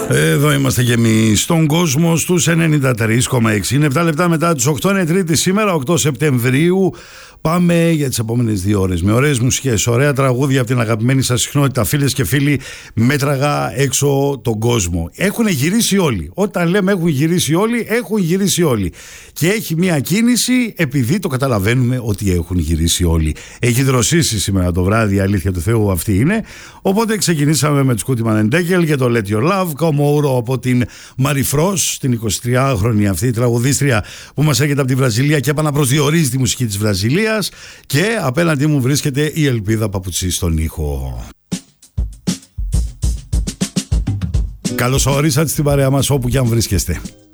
Εδώ είμαστε και εμείς στον κόσμο στους 93,6. Είναι 7 λεπτά μετά τις 8, είναι Τρίτη σήμερα, 8 Σεπτεμβρίου. Πάμε για τις επόμενες 2 ώρες με ωραίες μουσικές, ωραία τραγούδια από την αγαπημένη σας συχνότητα. Φίλες και φίλοι, μέτραγα έξω τον κόσμο. Έχουν γυρίσει όλοι. Όταν λέμε έχουν γυρίσει όλοι, έχουν γυρίσει όλοι. Και έχει μια κίνηση επειδή το καταλαβαίνουμε ότι έχουν γυρίσει όλοι. Έχει δροσίσει σήμερα το βράδυ, η αλήθεια του Θεού αυτή είναι. Οπότε ξεκινήσαμε με τους Κούτιμαν Ντέκελ και το Let Your Love. Κομόουρο από την Μαριφρός, την 23χρονη αυτή τραγουδίστρια που μας έρχεται από τη Βραζιλία και επαναπροσδιορίζει τη μουσική της Βραζιλίας. Και απέναντί μου βρίσκεται η Ελπίδα Παπουτσή στον ήχο. Καλώς ορίσατε στην παρέα μας όπου και αν βρίσκεστε.